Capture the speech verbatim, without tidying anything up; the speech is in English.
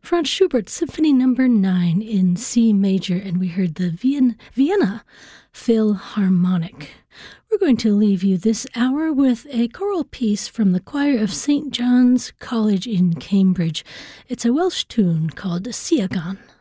Franz Schubert Symphony Number nine in C major, and we heard the Vien- Vienna Philharmonic. We're going to leave you this hour with a choral piece from the choir of Saint John's College in Cambridge. It's a Welsh tune called Siagan.